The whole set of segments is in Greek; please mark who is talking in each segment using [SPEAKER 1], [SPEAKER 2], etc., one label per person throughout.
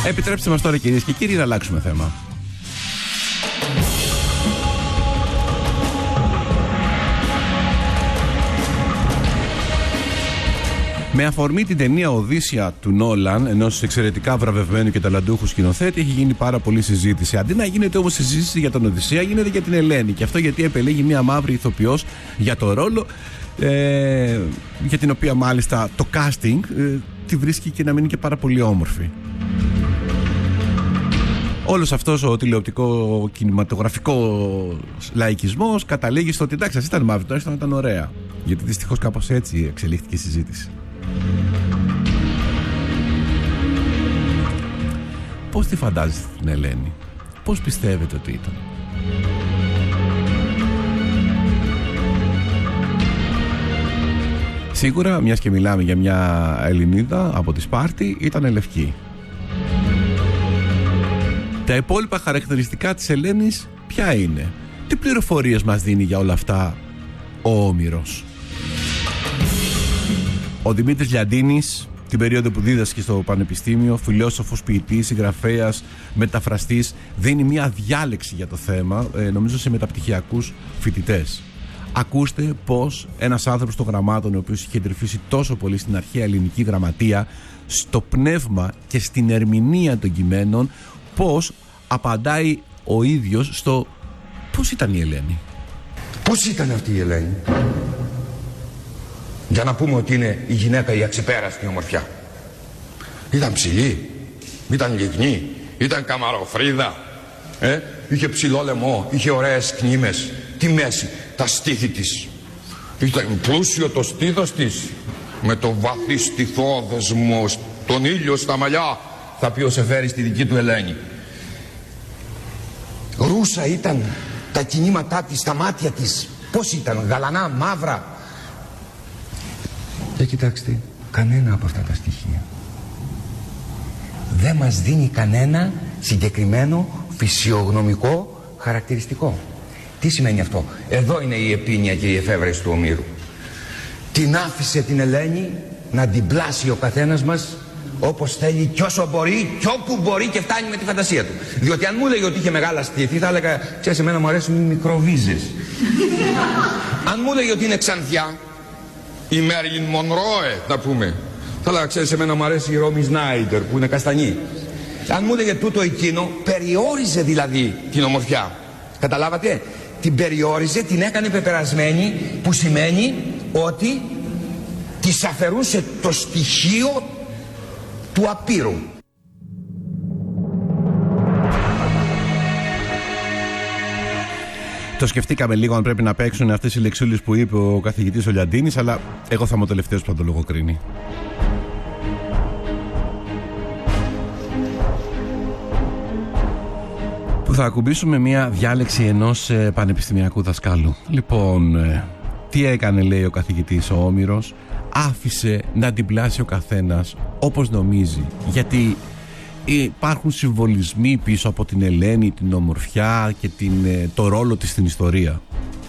[SPEAKER 1] Επιτρέψτε μας τώρα, κυρίες και κύριοι, να αλλάξουμε θέμα. Με αφορμή την ταινία Οδύσσεια του Νόλαν, ενός εξαιρετικά βραβευμένου και ταλαντούχου σκηνοθέτη, έχει γίνει πάρα πολλή συζήτηση. Αντί να γίνεται όμως συζήτηση για τον Οδυσσέα, γίνεται για την Ελένη. Και αυτό γιατί επελέγει μια μαύρη ηθοποιός για το ρόλο, για την οποία μάλιστα το casting τη βρίσκει και να μείνει και πάρα πολύ όμορφη. Όλος αυτός ο τηλεοπτικό κινηματογραφικό λαϊκισμός καταλήγει στο ότι εντάξει, ήταν μαύρη, τουλάχιστον ήταν ωραία. Γιατί δυστυχώς κάπως έτσι εξελίχθηκε η συζήτηση. Πώς τη φαντάζεστε την Ελένη? Πώς πιστεύετε ότι ήταν? Σίγουρα, μιας και μιλάμε για μια Ελληνίδα από τη Σπάρτη, ήταν λευκή. Τα υπόλοιπα χαρακτηριστικά της Ελένης ποια είναι? Τι πληροφορίες μας δίνει για όλα αυτά ο Όμηρος? Ο Δημήτρης Λιαντίνης, την περίοδο που δίδασκε στο Πανεπιστήμιο, φιλόσοφος, ποιητής, συγγραφέας, μεταφραστής, δίνει μια διάλεξη για το θέμα, νομίζω σε μεταπτυχιακούς φοιτητές. Ακούστε πως ένας άνθρωπος των γραμμάτων, ο οποίος είχε εντρυφήσει τόσο πολύ στην αρχαία ελληνική γραμματεία, στο πνεύμα και στην ερμηνεία των κειμένων, πως απαντάει ο ίδιος στο πώς ήταν η Ελένη.
[SPEAKER 2] Πώς ήταν αυτή η Ελένη? Για να πούμε ότι είναι η γυναίκα η αξιπέραστη ομορφιά. Ήταν ψηλή, ήταν λιγνή, ήταν καμαροφρίδα, είχε ψηλό λαιμό, είχε ωραίες κνήμες, τη μέση, τα στήθη της. Ήταν πλούσιο το στήθος της, με το βαθύ στιθόδεσμο, τον ήλιο στα μαλλιά, θα πει ο Σεφέρης στη δική του Ελένη. Ρούσα ήταν τα κινήματά της, τα μάτια της. Πώς ήταν, γαλανά, μαύρα? Και κοιτάξτε, κανένα από αυτά τα στοιχεία δεν μας δίνει κανένα συγκεκριμένο φυσιογνωμικό χαρακτηριστικό. Τι σημαίνει αυτό? Εδώ είναι η επίνοια και η εφεύρεση του Ομήρου. Την άφησε την Ελένη να την πλάσει ο καθένας μας όπως θέλει και όσο μπορεί και όπου μπορεί, και φτάνει με τη φαντασία του. Διότι αν μου έλεγε ότι είχε μεγάλα στήθη, θα έλεγα, ξέρεις, εμένα μου αρέσουν οι μικροβίζες. Αν μου έλεγε ότι είναι ξανθιά, η Μέριλιν Μονρόε, να πούμε, θα έλεγα, ξέρεις, εμένα μου αρέσει η Ρόμι Σνάιντερ που είναι καστανή. Αν μου έλεγε τούτο εκείνο, περιόριζε δηλαδή την ομορφιά. Καταλάβατε? Την περιόριζε, την έκανε πεπερασμένη, που σημαίνει ότι της αφαιρούσε το στοιχείο του απείρου.
[SPEAKER 1] Το σκεφτήκαμε λίγο αν πρέπει να παίξουν αυτές οι λεξούλες που είπε ο καθηγητής ο Λιαντίνης, αλλά εγώ θα είμαι ο τελευταίος που θα το λογοκρίνει. Που θα ακουμπήσουμε μια διάλεξη ενός πανεπιστημιακού δασκάλου. Λοιπόν, τι έκανε, λέει ο καθηγητής ο Όμηρος? Άφησε να την πλάσει ο καθένας όπως νομίζει, γιατί υπάρχουν συμβολισμοί πίσω από την Ελένη, την ομορφιά και το ρόλο της στην ιστορία.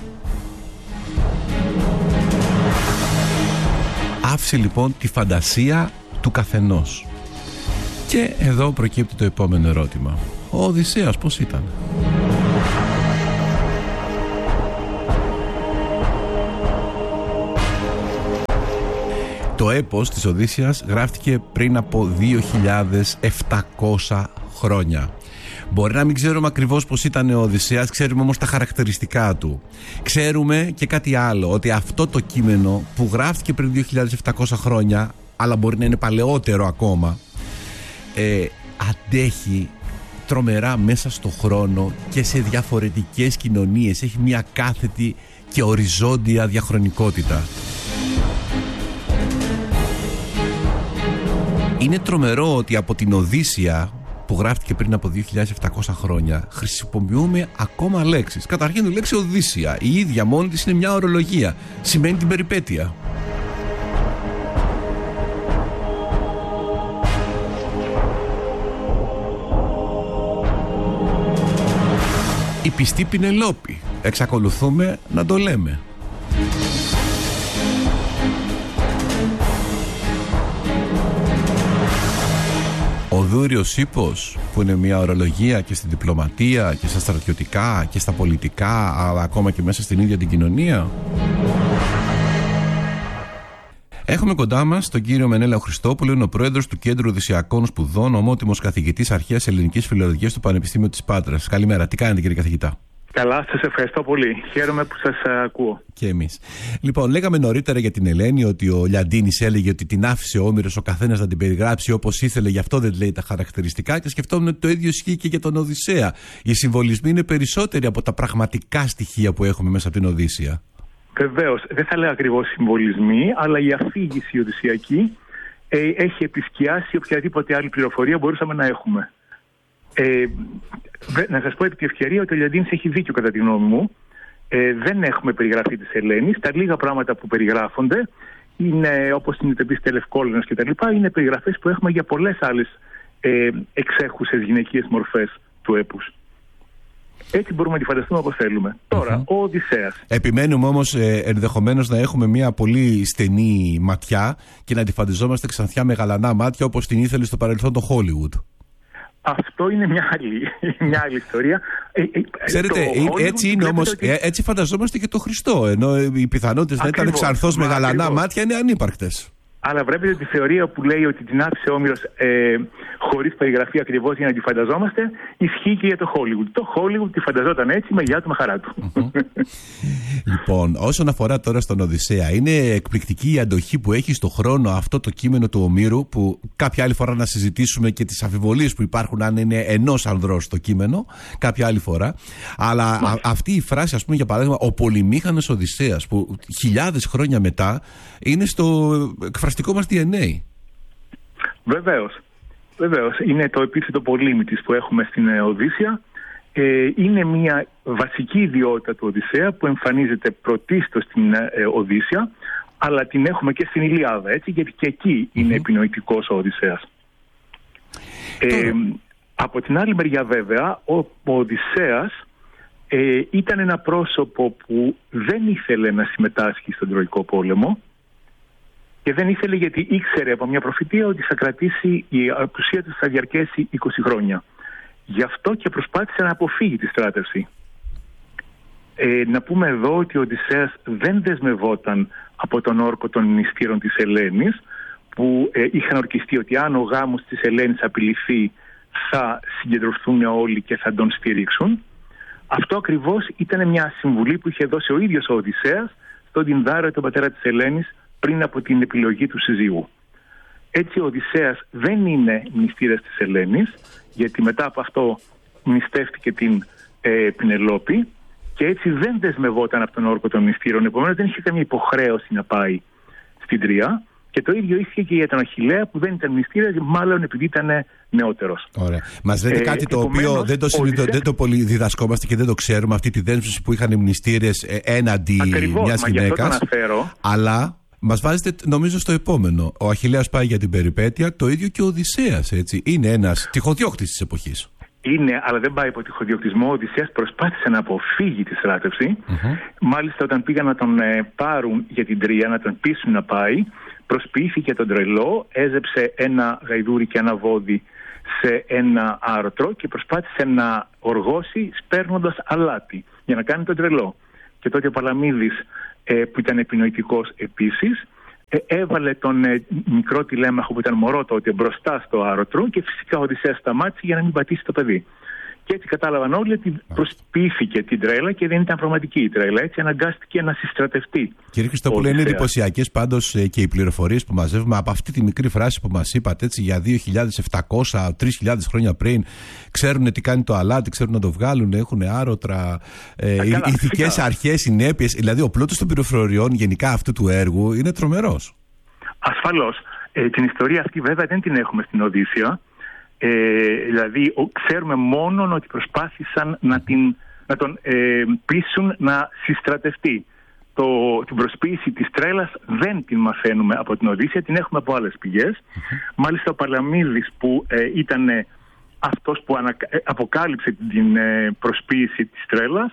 [SPEAKER 1] Άφησε λοιπόν τη φαντασία του καθενός. Και εδώ προκύπτει το επόμενο ερώτημα. Ο Οδυσσέας πώς ήταν? Το έπος της Οδύσσειας γράφτηκε πριν από 2.700 χρόνια. Μπορεί να μην ξέρουμε ακριβώς πώς ήταν ο Οδυσσέας, ξέρουμε όμως τα χαρακτηριστικά του. Ξέρουμε και κάτι άλλο, ότι αυτό το κείμενο που γράφτηκε πριν 2.700 χρόνια, αλλά μπορεί να είναι παλαιότερο ακόμα, αντέχει τρομερά μέσα στο χρόνο και σε διαφορετικές κοινωνίες. Έχει μια κάθετη και οριζόντια διαχρονικότητα. Είναι τρομερό ότι από την Οδύσσεια που γράφτηκε πριν από 2.700 χρόνια χρησιμοποιούμε ακόμα λέξεις. Καταρχήν η λέξη Οδύσσεια η ίδια μόνη της είναι μια ορολογία. Σημαίνει την περιπέτεια. Η πιστή Πινελόπη. Εξακολουθούμε να το λέμε. Ο Δούριος Ύπος, που είναι μια ορολογία και στην διπλωματία και στα στρατιωτικά και στα πολιτικά, αλλά ακόμα και μέσα στην ίδια την κοινωνία. Έχουμε κοντά μας τον κύριο Μενέλαο Χριστόπουλο, είναι ο πρόεδρος του Κέντρου Οδυσσειακών Σπουδών, ομότιμος καθηγητής αρχαίας ελληνικής φιλολογίας στο Πανεπιστήμιο της Πάτρας. Καλημέρα, τι κάνετε κύριε καθηγητά?
[SPEAKER 3] Καλά, σας ευχαριστώ πολύ. Χαίρομαι που σας ακούω.
[SPEAKER 1] Και εμείς. Λοιπόν, λέγαμε νωρίτερα για την Ελένη ότι ο Λιαντίνης έλεγε ότι την άφησε ο Όμηρος ο καθένας να την περιγράψει όπως ήθελε, γι' αυτό δεν λέει τα χαρακτηριστικά, και σκεφτόμουν ότι το ίδιο ισχύει και για τον Οδυσσέα. Οι συμβολισμοί είναι περισσότεροι από τα πραγματικά στοιχεία που έχουμε μέσα από την Οδύσσεια.
[SPEAKER 3] Βεβαίως, δεν θα λέω ακριβώς συμβολισμοί, αλλά η αφήγηση οδυσσειακή έχει επισκιάσει οποιαδήποτε άλλη πληροφορία μπορούσαμε να έχουμε. Να σας πω επί τη ευκαιρία ότι ο Λιαντίνης έχει δίκιο κατά τη γνώμη μου. Δεν έχουμε περιγραφή της Ελένης. Τα λίγα πράγματα που περιγράφονται είναι, όπως την Τελευκόλυνος Λευκόλυνος κτλ., είναι περιγραφές που έχουμε για πολλές άλλες εξέχουσες γυναικείες μορφές του έπους. Έτσι μπορούμε να τη φανταστούμε όπως θέλουμε. Τώρα, ο Οδυσσέας.
[SPEAKER 1] Επιμένουμε όμως ενδεχομένως να έχουμε μια πολύ στενή ματιά και να τη φανταζόμαστε ξανθιά με γαλανά μάτια όπως την ήθελε στο παρελθόν το Hollywood.
[SPEAKER 3] Αυτό είναι μια άλλη ιστορία.
[SPEAKER 1] Ξέρετε, έτσι είναι όμως, έτσι φανταζόμαστε και το Χριστό, ενώ οι πιθανότητες να ήταν ξανθός με γαλανά μάτια είναι ανύπαρκτες.
[SPEAKER 3] Αλλά βλέπετε τη θεωρία που λέει ότι την άφησε ο Όμηρος χωρίς περιγραφή ακριβώς για να τη φανταζόμαστε, ισχύει και για το Hollywood. Το Hollywood τη φανταζόταν έτσι, με γεια του, με χαρά του.
[SPEAKER 1] Λοιπόν, όσον αφορά τώρα στον Οδυσσέα, είναι εκπληκτική η αντοχή που έχει στο χρόνο αυτό το κείμενο του Ομήρου, που κάποια άλλη φορά να συζητήσουμε και τις αμφιβολίες που υπάρχουν αν είναι ενός ανδρός το κείμενο, κάποια άλλη φορά. Αλλά αυτή η φράση, ας πούμε, για παράδειγμα, ο πολυμήχανος Οδυσσέας, που χιλιάδες χρόνια μετά είναι στο εκφραστικό μας DNA.
[SPEAKER 3] Βεβαίως. Είναι το επίθετο πολύμητης που έχουμε στην Οδύσσεια. Είναι μια βασική ιδιότητα του Οδυσσέα που εμφανίζεται πρωτίστως στην Οδύσσεια, αλλά την έχουμε και στην Ηλιάδα, έτσι, γιατί και εκεί είναι επινοητικός ο Οδυσσέας. Από την άλλη μεριά βέβαια, ο Οδυσσέας ήταν ένα πρόσωπο που δεν ήθελε να συμμετάσχει στον Τροϊκό πόλεμο, και δεν ήθελε γιατί ήξερε από μια προφητεία ότι θα κρατήσει, η απουσία του θα διαρκέσει 20 χρόνια. Γι' αυτό και προσπάθησε να αποφύγει τη στράτευση. Να πούμε εδώ ότι ο Οδυσσέας δεν δεσμευόταν από τον όρκο των μνηστήρων της Ελένης, που είχαν ορκιστεί ότι αν ο γάμος της Ελένης απειληθεί θα συγκεντρωθούν όλοι και θα τον στηρίξουν. Αυτό ακριβώς ήταν μια συμβουλή που είχε δώσει ο ίδιος ο Οδυσσέας στον Τινδάρο, τον πατέρα της Ελένης, πριν από την επιλογή του συζύγου. Έτσι ο Οδυσσέας δεν είναι μνηστήρας της Ελένης, γιατί μετά από αυτό μνηστεύτηκε την Πινελόπη, και έτσι δεν δεσμευόταν από τον όρκο των μνηστήρων. Επομένως δεν είχε καμία υποχρέωση να πάει στην Τρία. Και το ίδιο ίσχυε και για τον Αχιλλέα, που δεν ήταν μνηστήρας, μάλλον επειδή ήταν νεότερος.
[SPEAKER 1] Ωραία. Μας λέτε κάτι το οποίο δεν το πολύ διδασκόμαστε και δεν το ξέρουμε, αυτή τη δέσμευση που είχαν οι μνηστήρες έναντι μιας γυναίκας. Αλλά μας βάζετε νομίζω στο επόμενο. Ο Αχιλλέας πάει για την περιπέτεια, το ίδιο και ο Οδυσσέας, έτσι. Είναι ένας τυχοδιώκτης της εποχής.
[SPEAKER 3] Είναι, αλλά δεν πάει από τυχοδιοκτισμό. Ο Οδυσσέας προσπάθησε να αποφύγει τη στράτευση. Μάλιστα, όταν πήγαν να τον πάρουν για την Τρία, να τον πείσουν να πάει, προσποιήθηκε τον τρελό, έζεψε ένα γαϊδούρι και ένα βόδι σε ένα άρωτρο και προσπάθησε να οργώσει σπέρνοντας αλάτι για να κάνει τον τρελό. Και τότε ο Παλαμίδης, που ήταν επινοητικός επίσης, έβαλε τον μικρό τηλέμαχο που ήταν μωρό τότε μπροστά στο άρωτρο, και φυσικά ο Οδυσσέας σταμάτησε για να μην πατήσει το παιδί. Και έτσι κατάλαβαν όλοι ότι προσποιήθηκε την τρέλα και δεν ήταν πραγματική η τρέλα. Έτσι αναγκάστηκε να συστρατευτεί. Κύριε
[SPEAKER 1] Χριστόπουλε, είναι εντυπωσιακές πάντως και οι πληροφορίες που μαζεύουμε από αυτή τη μικρή φράση που μας είπατε, έτσι, για 2.700-3.000 χρόνια πριν. Ξέρουν τι κάνει το αλάτι, ξέρουν να το βγάλουν, έχουν άρωτρα, ηθικές αρχές, συνέπειες. Δηλαδή, ο πλούτος των πληροφοριών γενικά αυτού του έργου είναι τρομερός.
[SPEAKER 3] Ασφαλώς. Την ιστορία αυτή βέβαια δεν την έχουμε στην Οδύσσεια. Δηλαδή ξέρουμε μόνον ότι προσπάθησαν να τον πείσουν να συστρατευτεί. Την προσποίηση της τρέλας δεν την μαθαίνουμε από την Οδύσσεια, την έχουμε από άλλες πηγές. Μάλιστα ο Παλαμίδης, που ήταν αυτός που αποκάλυψε την προσποίηση της τρέλας,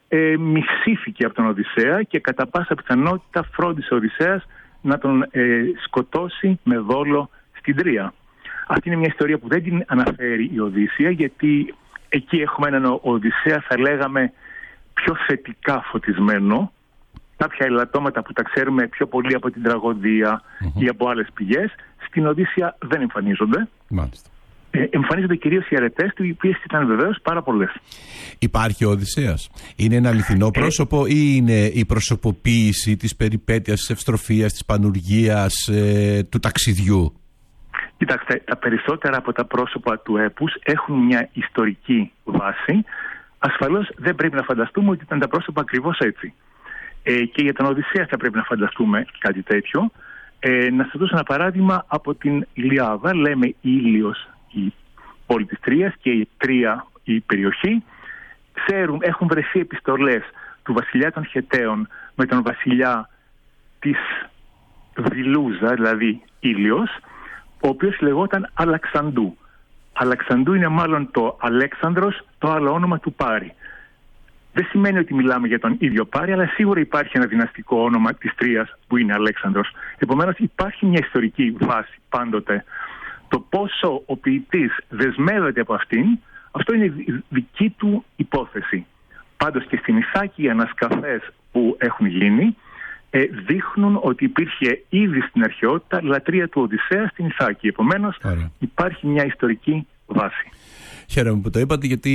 [SPEAKER 3] μισήθηκε από τον Οδυσσέα και κατά πάσα πιθανότητα φρόντισε ο Οδυσσέας να τον σκοτώσει με δόλο στην Τρία. Αυτή είναι μια ιστορία που δεν την αναφέρει η Οδύσσεια, γιατί εκεί έχουμε έναν Οδυσσέα, θα λέγαμε, πιο θετικά φωτισμένο. Κάποια ελαττώματα που τα ξέρουμε πιο πολύ από την τραγωδία ή από άλλες πηγές, στην Οδύσσεια δεν εμφανίζονται.
[SPEAKER 1] Μάλιστα.
[SPEAKER 3] Εμφανίζονται κυρίως οι αρετές του, οι οποίες ήταν βεβαίως πάρα πολλές.
[SPEAKER 1] Υπάρχει ο Οδυσσέας? Είναι ένα αληθινό πρόσωπο ή είναι η προσωποποίηση της περιπέτειας, της ευστροφίας, της πανουργίας, του ταξιδιού?
[SPEAKER 3] Κοιτάξτε, τα περισσότερα από τα πρόσωπα του έπους έχουν μια ιστορική βάση. Ασφαλώς δεν πρέπει να φανταστούμε ότι ήταν τα πρόσωπα ακριβώς έτσι. Και για τον Οδυσσέα θα πρέπει να φανταστούμε κάτι τέτοιο. Να σας δώσω ένα παράδειγμα από την Ιλιάδα. Λέμε Ήλιος, η πόλη της Τρίας, και η Τρία, η περιοχή. Έχουν βρεθεί επιστολές του βασιλιά των Χεταίων με τον βασιλιά της Δηλούζα, δηλαδή Ήλιος, ο οποίος λεγόταν Αλαξανδού. Αλαξανδού είναι μάλλον το Αλέξανδρος, το άλλο όνομα του Πάρη. Δεν σημαίνει ότι μιλάμε για τον ίδιο Πάρη, αλλά σίγουρα υπάρχει ένα δυναστικό όνομα της Τρίας που είναι Αλέξανδρος. Επομένως υπάρχει μια ιστορική βάση πάντοτε. Το πόσο ο ποιητής δεσμεύεται από αυτήν, αυτό είναι δική του υπόθεση. Πάντως και στην Ιθάκη οι ανασκαφές που έχουν γίνει δείχνουν ότι υπήρχε ήδη στην αρχαιότητα λατρεία του Οδυσσέα στην Ιθάκη. Επομένως υπάρχει μια ιστορική βάση.
[SPEAKER 1] Χαίρομαι που το είπατε, γιατί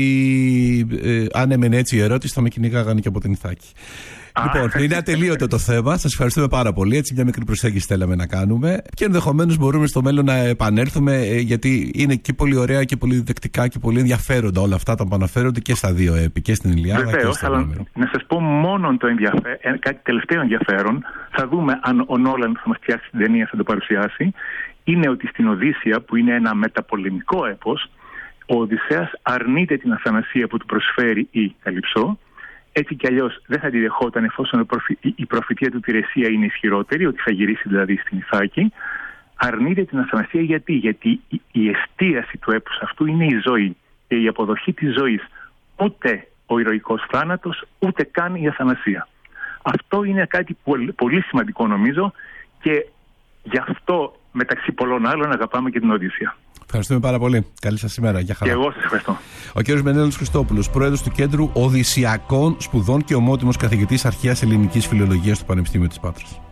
[SPEAKER 1] αν έμενε έτσι η ερώτηση θα με κυνηγάγανε και από την Ιθάκη. Λοιπόν, είναι ατελείωτο το θέμα. Σας ευχαριστούμε πάρα πολύ. Έτσι, μια μικρή προσέγγιση θέλαμε να κάνουμε. Και ενδεχομένως μπορούμε στο μέλλον να επανέλθουμε, γιατί είναι και πολύ ωραία και πολύ διδακτικά και πολύ ενδιαφέροντα όλα αυτά τα που αναφέρονται και στα δύο έπι, και στην Ιλιάδα.
[SPEAKER 3] Βεβαίως, αλλά να σας πω μόνο κάτι τελευταίο ενδιαφέρον. Θα δούμε αν ο Νόλαν θα μας φτιάξει την ταινία, θα το παρουσιάσει. Είναι ότι στην Οδύσσεια, που είναι ένα μεταπολεμικό έπος, ο Οδυσσέας αρνείται την αθανασία που του προσφέρει η Καλυψό. Έτσι κι αλλιώς δεν θα τη δεχόταν, εφόσον η προφητεία του Τηρεσία είναι ισχυρότερη, ότι θα γυρίσει δηλαδή στην Ιθάκη. Αρνείται την αθανασία γιατί η εστίαση του έπους αυτού είναι η ζωή και η αποδοχή της ζωής. Ούτε ο ηρωικός θάνατος, ούτε καν η αθανασία. Αυτό είναι κάτι πολύ σημαντικό, νομίζω, και γι' αυτό μεταξύ πολλών άλλων αγαπάμε και την Οδύσσεια.
[SPEAKER 1] Ευχαριστούμε πάρα πολύ. Καλή σας ημέρα. Γεια χαρά.
[SPEAKER 3] Και εγώ σας ευχαριστώ.
[SPEAKER 1] Ο κ. Μενέλαος Χριστόπουλος, πρόεδρος του Κέντρου Οδυσσιακών Σπουδών και ομότιμος καθηγητής αρχαίας ελληνικής φιλολογίας του Πανεπιστήμιου της Πάτρας.